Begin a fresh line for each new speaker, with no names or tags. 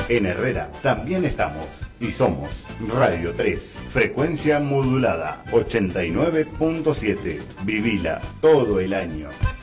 En Herrera también estamos y somos Radio 3, frecuencia modulada 89.7. Vivila todo el año.